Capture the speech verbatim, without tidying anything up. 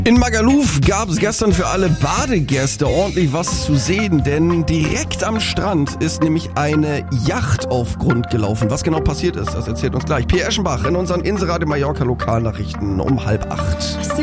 In Magaluf gab es gestern für alle Badegäste ordentlich was zu sehen, denn direkt am Strand ist nämlich eine Yacht auf Grund gelaufen. Was genau passiert ist, das erzählt uns gleich Pierre Eschenbach in unseren Inseradio Mallorca Lokalnachrichten um halb acht.